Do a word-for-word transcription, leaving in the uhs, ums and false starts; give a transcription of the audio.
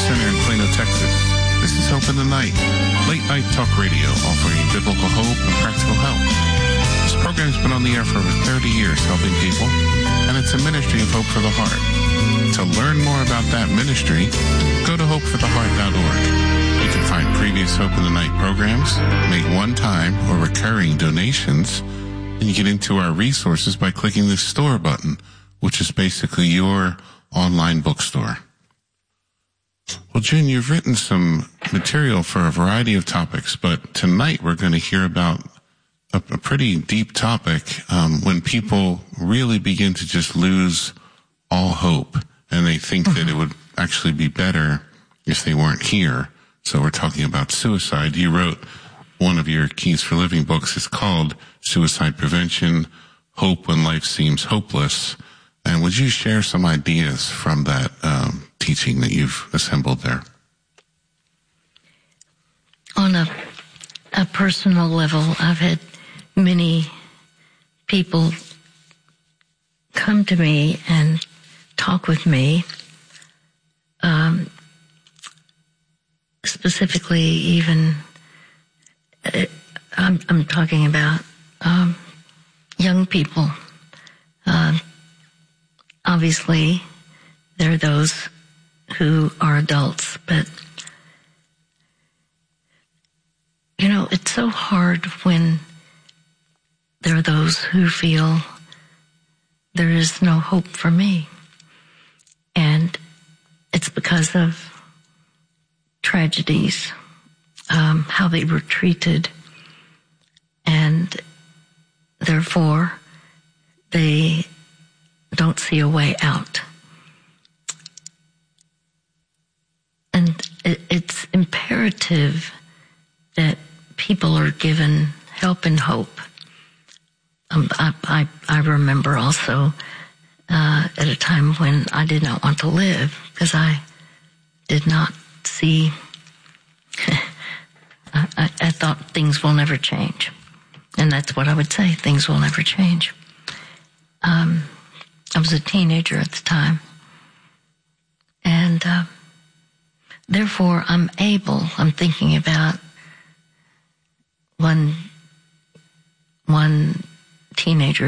Center in Plano, Texas. This is Hope in the Night, late night talk radio offering biblical hope and practical help. This program's been on the air for over thirty years helping people, and it's a ministry of Hope for the Heart. To learn more about that ministry, go to hope for the heart dot org. You can find previous Hope in the Night programs, make one-time or recurring donations, and you get into our resources by clicking the store button, which is basically your online bookstore. Well, June, you've written some material for a variety of topics, but tonight we're going to hear about a, a pretty deep topic, um, when people really begin to just lose all hope, and they think mm-hmm. that it would actually be better if they weren't here. So we're talking about suicide. You wrote one of your Keys for Living books is called Suicide Prevention, Hope When Life Seems Hopeless. And would you share some ideas from that um, teaching that you've assembled there? On a, a personal level, I've had many people come to me and talk with me, um, specifically even, uh, I'm, I'm talking about um, young people. Uh, obviously, there are those who are adults, but, you know, it's so hard when there are those who feel there is no hope for me. And it's because of tragedies, um, how they were treated, and therefore they don't see a way out. And it, it's imperative that people are given help and hope. Um, I, I, I remember also uh, at a time when I did not want to live because I did not see, I, I, I thought things will never change. And that's what I would say, things will never change. Um, I was a teenager at the time. And uh, therefore, I'm able, I'm thinking about one, one teenager